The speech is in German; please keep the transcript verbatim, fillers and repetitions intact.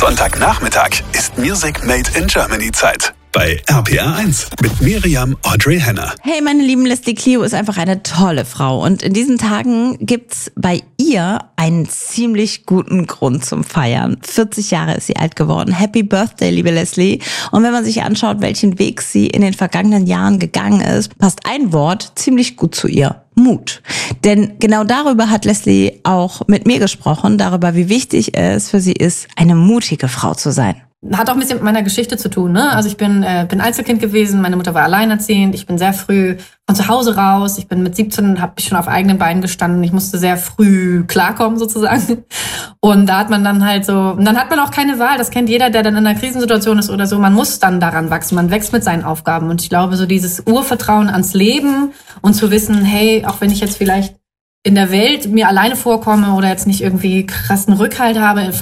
Sonntagnachmittag ist Music Made in Germany Zeit. Bei R P R eins mit Miriam Audrey Henner. Hey, meine lieben, Leslie Clio ist einfach eine tolle Frau. Und in diesen Tagen gibt's bei ihr einen ziemlich guten Grund zum Feiern. vierzig Jahre ist sie alt geworden. Happy Birthday, liebe Leslie. Und wenn man sich anschaut, welchen Weg sie in den vergangenen Jahren gegangen ist, passt ein Wort ziemlich gut zu ihr. Mut. Denn genau darüber hat Leslie auch mit mir gesprochen, darüber, wie wichtig es für sie ist, eine mutige Frau zu sein. Hat auch ein bisschen mit meiner Geschichte zu tun, ne? Also ich bin äh, bin Einzelkind gewesen, meine Mutter war alleinerziehend, ich bin sehr früh von zu Hause raus, ich bin mit siebzehn, habe ich schon auf eigenen Beinen gestanden, ich musste sehr früh klarkommen sozusagen. Und da hat man dann halt so, und dann hat man auch keine Wahl, das kennt jeder, der dann in einer Krisensituation ist oder so, man muss dann daran wachsen, man wächst mit seinen Aufgaben. Und ich glaube, so dieses Urvertrauen ans Leben und zu wissen, hey, auch wenn ich jetzt vielleicht in der Welt mir alleine vorkomme oder jetzt nicht irgendwie krassen Rückhalt habe,